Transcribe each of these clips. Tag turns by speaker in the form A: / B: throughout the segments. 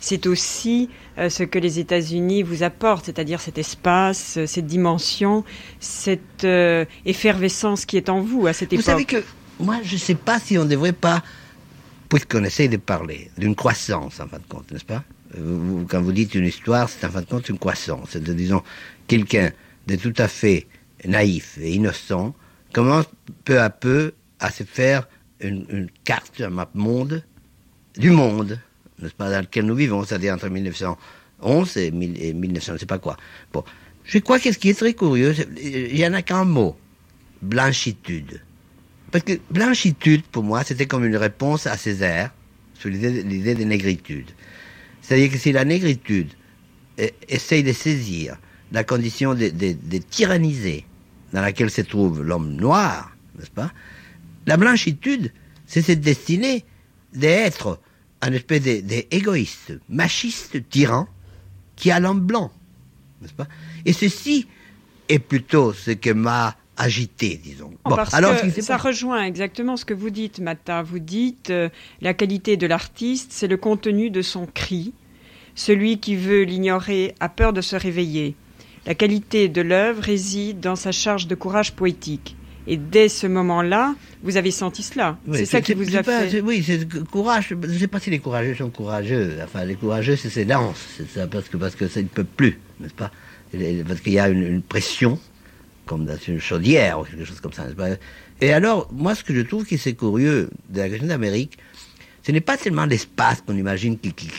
A: c'est aussi ce que les États-Unis vous apportent, c'est-à-dire cet espace, cette dimension, cette effervescence qui est en vous à cette époque.
B: Vous savez que moi, je ne sais pas si on ne devrait pas, puisqu'on essaye de parler d'une croissance, en fin de compte, n'est-ce pas? Quand vous dites une histoire, c'est en fin de compte une croissance. C'est, disons, quelqu'un de tout à fait naïf et innocent commence peu à peu à se faire une carte, un map monde, du monde, n'est-ce pas, dans lequel nous vivons, c'est-à-dire entre 1911 et 1900, je ne sais pas quoi. Bon, je crois que ce qui est très curieux, il n'y en a qu'un mot, blanchitude. Parce que blanchitude, pour moi, c'était comme une réponse à Césaire sur l'idée de négritude. C'est-à-dire que si la négritude essaye de saisir la condition de tyranniser dans laquelle se trouve l'homme noir, n'est-ce pas, la blanchitude, c'est cette destinée d'être un espèce d'égoïste, machiste, tyran, qui a l'homme blanc, n'est-ce pas? Et ceci est plutôt ce que m'a agité, disons.
A: Bon, parce alors, que ça rejoint exactement ce que vous dites, Mata. Vous dites la qualité de l'artiste, c'est le contenu de son cri. Celui qui veut l'ignorer a peur de se réveiller. La qualité de l'œuvre réside dans sa charge de courage poétique. Et dès ce moment-là, vous avez senti cela. Oui, c'est ça qui vous a fait...
B: Oui, c'est le courage. Je ne sais pas si les courageux sont courageux. Enfin, les courageux, c'est ces danses. C'est ça, parce que ça ne peut plus, n'est-ce pas? Parce qu'il y a une pression, comme dans une chaudière ou quelque chose comme ça, n'est-ce pas? Et alors, moi, ce que je trouve qui c'est curieux de la question d'Amérique, ce n'est pas seulement l'espace qu'on imagine,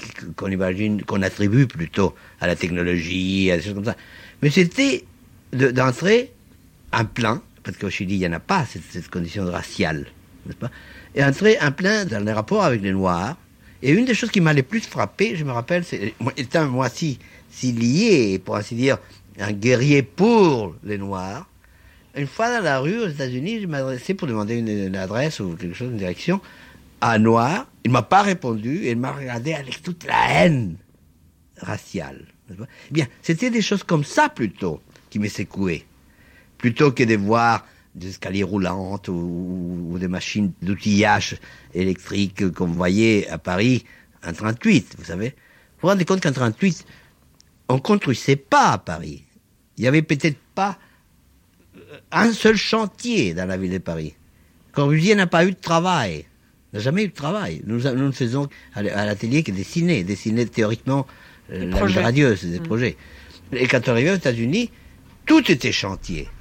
B: qu'on attribue plutôt à la technologie, à des choses comme ça, mais c'était d'entrer un plein, parce qu'au Chili, il n'y en a pas cette condition raciale, n'est-ce pas? Et entrer un plein dans les rapports avec les Noirs. Et une des choses qui m'a le plus frappé, je me rappelle, c'est, étant moi si lié, pour ainsi dire, un guerrier pour les Noirs, une fois dans la rue aux États-Unis, je m'adressais pour demander une adresse ou quelque chose, une direction, à un Noir. Il ne m'a pas répondu et il m'a regardé avec toute la haine raciale. N'est-ce pas? Eh bien, c'était des choses comme ça plutôt qui me secouaient. Plutôt que de voir des escaliers roulantes ou des machines d'outillage électrique qu'on voyait à Paris en 1938, vous savez. Vous vous rendez compte qu'en 1938, on ne construisait pas à Paris. Il n'y avait peut-être pas un seul chantier dans la ville de Paris. Corbusier n'a pas eu de travail. Il n'a jamais eu de travail. Nous ne faisons à l'atelier que dessiner théoriquement la vie radieuse, des projets. Et quand on arrivait aux États-Unis, tout était chantier.